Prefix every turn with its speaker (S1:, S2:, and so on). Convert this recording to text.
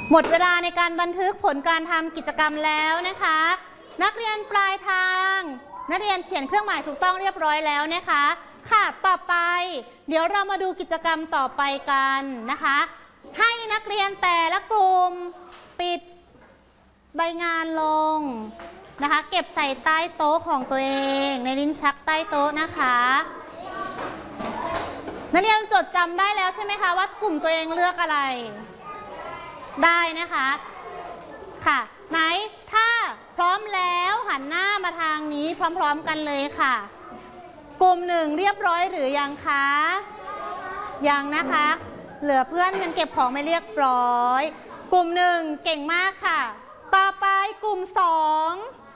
S1: หมดเวลาในการบันทึกผลการทำกิจกรรมแล้วนะคะนักเรียนปลายทางนักเรียนเขียนเครื่องหมายถูกต้องเรียบร้อยแล้วนะคะค่ะต่อไปเดี๋ยวเรามาดูกิจกรรมต่อไปกันนะคะให้นักเรียนแต่ละกลุ่มปิดใบงานลงนะคะเก็บใส่ใต้โต๊ะของตัวเองในลิ้นชักใต้โต๊ะนะคะนักเรียนจดจำได้แล้วใช่ไหมคะว่ากลุ่มตัวเองเลือกอะไรได้นะคะค่ะไหนถ้าพร้อมแล้วหันหน้ามาทางนี้พร้อมๆกันเลยค่ะกลุ่มหนึ่งเรียบร้อยหรือยังคะยังนะคะเหลือเพื่อนยังเก็บของไม่เรียบร้อยกลุ่มหนึ่งเก่งมากค่ะต่อไปกลุ่มสอง